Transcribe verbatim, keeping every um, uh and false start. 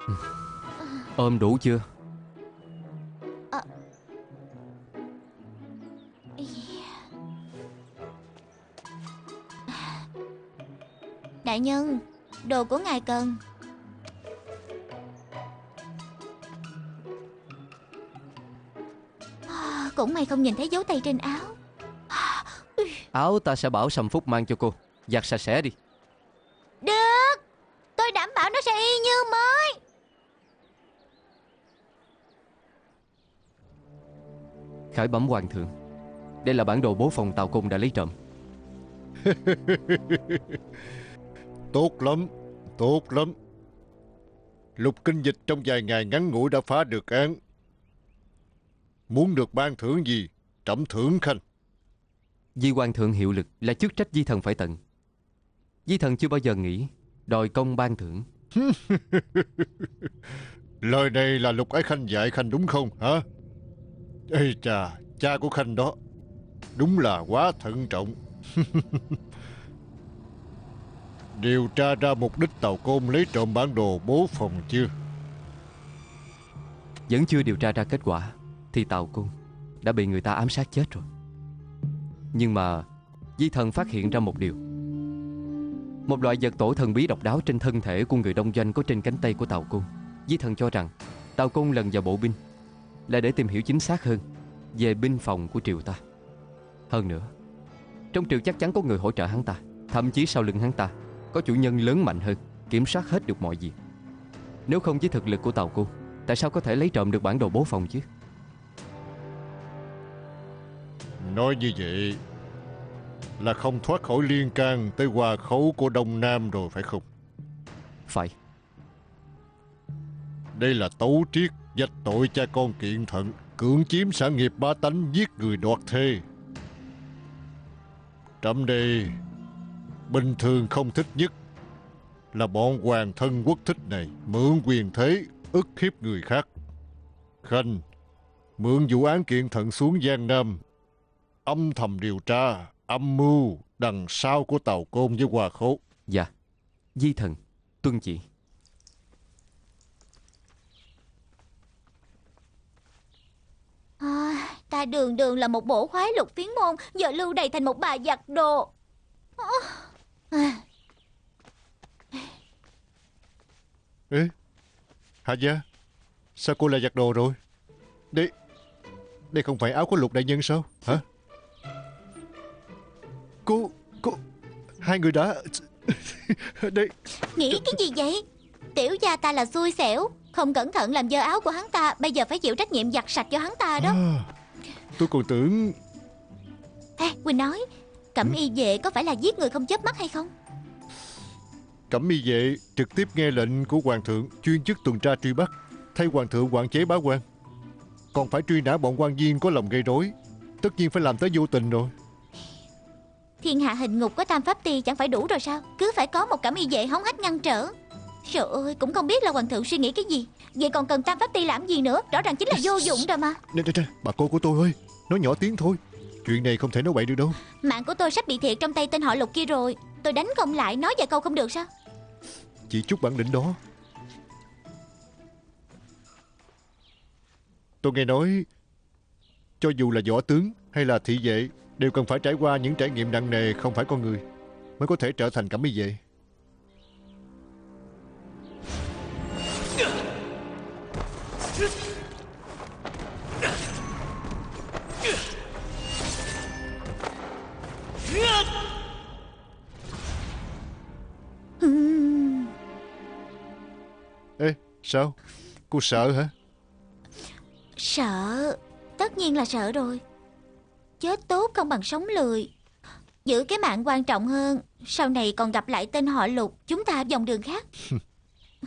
Ôm đủ chưa? À. Đại nhân, đồ của ngài cần. À, cũng may không nhìn thấy dấu tay trên áo. Áo ta sẽ bảo Sầm Phúc mang cho cô. Giặt sạch sẽ đi. Được, tôi đảm bảo nó sẽ y như mới. Khải bẩm hoàng thượng, đây là bản đồ bố phòng Tào Cung đã lấy trộm. Tốt lắm, tốt lắm. Lục Kinh Dịch trong vài ngày ngắn ngủi đã phá được án. Muốn được ban thưởng gì, trẫm thưởng khanh. Di hoàng thượng hiệu lực là chức trách Di thần phải tận. Di thần chưa bao giờ nghĩ đòi công ban thưởng. Lời này là Lục Ái Khanh dạy khanh đúng không hả? Ê chà, cha của khanh đó đúng là quá thận trọng. Điều tra ra mục đích Tào Côn lấy trộm bản đồ bố phòng chưa? Vẫn chưa điều tra ra kết quả thì Tào Côn đã bị người ta ám sát chết rồi. Nhưng mà Di thần phát hiện ra một điều. Một loại vật tổ thần bí độc đáo trên thân thể của người đông doanh có trên cánh tay của Tào Côn. Di thần cho rằng Tào Côn lần vào bộ binh là để tìm hiểu chính xác hơn về binh phòng của triều ta. Hơn nữa, trong triều chắc chắn có người hỗ trợ hắn ta. Thậm chí sau lưng hắn ta có chủ nhân lớn mạnh hơn, kiểm soát hết được mọi việc. Nếu không với thực lực của Tào Côn, tại sao có thể lấy trộm được bản đồ bố phòng chứ? Nói như vậy là không thoát khỏi liên can tới Hoa Khấu của Đông Nam rồi phải không? Phải. Đây là tấu triết vạch tội cha con Kiện Thận, cưỡng chiếm sản nghiệp bá tánh, giết người đoạt thê. Trẫm đây bình thường không thích nhất là bọn hoàng thân quốc thích này mượn quyền thế ức hiếp người khác. Khanh mượn vụ án Kiện Thận xuống Giang Nam, âm thầm điều tra âm mưu đằng sau của Tào Côn với Hoa Khố. Dạ, Di thần tuân chỉ. À, ta đường đường là một bổ khoái lục phiến môn, giờ lưu đày thành một bà giặt đồ. À. Ê, Hạ gia, sao cô lại giặt đồ rồi? Đây, đây không phải áo của Lục đại nhân sao? Hả? Cô, cô, hai người đã... Đây... Nghĩ cái gì vậy? Tiểu gia ta là xui xẻo, không cẩn thận làm dơ áo của hắn ta, bây giờ phải chịu trách nhiệm giặt sạch cho hắn ta đó. À, tôi còn tưởng... Ê, Quỳnh nói, Cẩm y vệ có phải là giết người không chớp mắt hay không? Cẩm y vệ trực tiếp nghe lệnh của hoàng thượng, chuyên chức tuần tra truy bắt, thay hoàng thượng quản chế bá quan. Còn phải truy nã bọn quan viên có lòng gây rối, tất nhiên phải làm tới vô tình rồi. Thiên hạ hình ngục có tam pháp ti chẳng phải đủ rồi sao? Cứ phải có một cẩm y vệ hống hách ngăn trở. Trời ơi, cũng không biết là hoàng thượng suy nghĩ cái gì. Vậy còn cần tam pháp ti làm gì nữa? Rõ ràng chính là vô dụng rồi mà. Nè, nè, nè, bà cô của tôi ơi, nói nhỏ tiếng thôi. Chuyện này không thể nói bậy được đâu. Mạng của tôi sắp bị thiệt trong tay tên họ Lục kia rồi. Tôi đánh không lại, nói vài câu không được sao? Chỉ chút bản lĩnh đó. Tôi nghe nói cho dù là võ tướng hay là thị vệ đều cần phải trải qua những trải nghiệm nặng nề không phải con người mới có thể trở thành cẩm y vệ. Ê, sao? Cô sợ hả? Sợ, tất nhiên là sợ rồi. Chết tốt không bằng sống lười. Giữ cái mạng quan trọng hơn. Sau này còn gặp lại tên họ Lục, chúng ta dòng đường khác.